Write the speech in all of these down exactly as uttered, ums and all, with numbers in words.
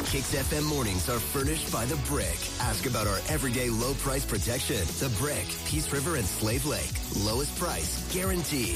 Kicks F M mornings are furnished by The Brick. Ask about our everyday low price protection. The Brick, Peace River and Slave Lake. Lowest price guaranteed.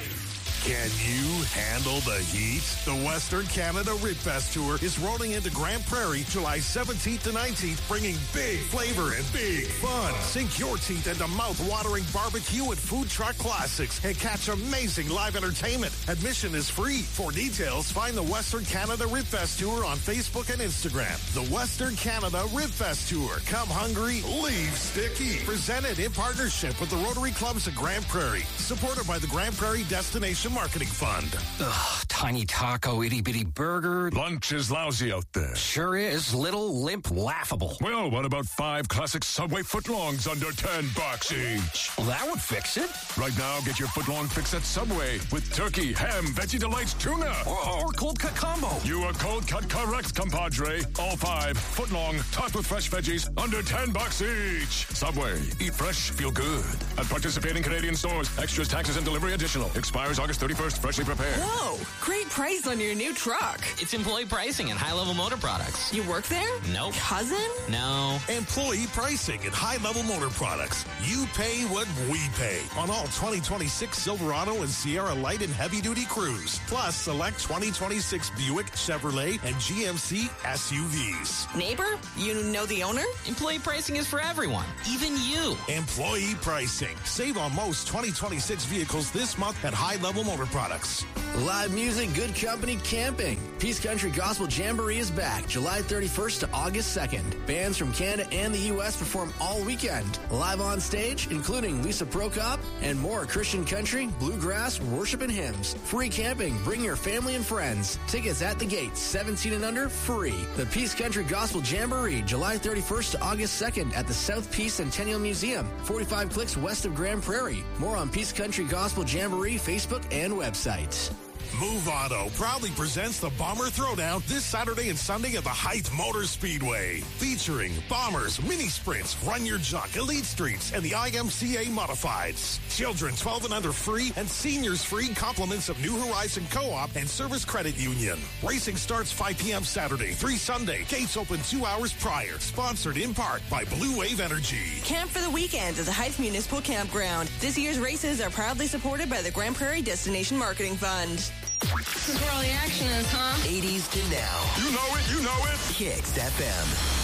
Can you handle the heat? The Western Canada Rib Fest Tour is rolling into Grand Prairie July seventeenth to nineteenth, bringing big flavor and big fun. Sink your teeth into mouth-watering barbecue and food truck classics and catch amazing live entertainment. Admission is free. For details, find the Western Canada Rib Fest Tour on Facebook and Instagram. The Western Canada Rib Fest Tour. Come hungry, leave sticky. Presented in partnership with the Rotary Clubs of Grand Prairie. Supported by the Grand Prairie Destination Marketing Fund. Ugh, tiny taco, itty-bitty burger. Lunch is lousy out there. Sure is. Little, limp, laughable. Well, what about five classic Subway footlongs under ten bucks each? Well, that would fix it. Right now, get your footlong fix at Subway with turkey, ham, Veggie Delights, tuna. Or, or cold cut combo. You are cold cut correct, compadre. All five footlong, topped with fresh veggies, under ten bucks each. Subway. Eat fresh, feel good. At participating Canadian stores. Extras, taxes, and delivery additional. Expires August thirty-first. Freshly prepared. Whoa! Great price on your new truck. It's employee pricing at High Level Motor Products. You work there? Nope. Cousin? No. Employee pricing at High Level Motor Products. You pay what we pay on all twenty twenty-six Silverado and Sierra Light and Heavy Duty Cruise. Plus, select twenty twenty-six Buick, Chevrolet, and G M C S U Vs. Neighbor? You know the owner? Employee pricing is for everyone, even you. Employee pricing. Save on most twenty twenty-six vehicles this month at High Level Motor Products. Live music, good company, camping. Peace Country Gospel Jamboree is back July thirty-first to August second. Bands from Canada and the U S perform all weekend. Live on stage, including Lisa Prokop and more Christian country, bluegrass, worship, and hymns. Free camping. Bring your family and friends. Tickets at the gate, seventeen and under, free. The Peace Country Gospel Jamboree, July thirty-first to August second at the South Peace Centennial Museum, forty-five clicks west of Grand Prairie. More on Peace Country Gospel Jamboree Facebook and website. Move Auto proudly presents the Bomber Throwdown this Saturday and Sunday at the Height Motor Speedway. Featuring Bombers, Mini Sprints, Run Your Junk, Elite Streets, and the I M C A Modifieds. Children twelve and under free and seniors free compliments of New Horizon Co-op and Service Credit Union. Racing starts five p.m. Saturday through Sunday. Gates open two hours prior. Sponsored in part by Blue Wave Energy. Camp for the weekend at the Heights Municipal Campground. This year's races are proudly supported by the Grand Prairie Destination Marketing Fund. That's where all the action is, huh? eighties to now. You know it, you know it. Kicks F M.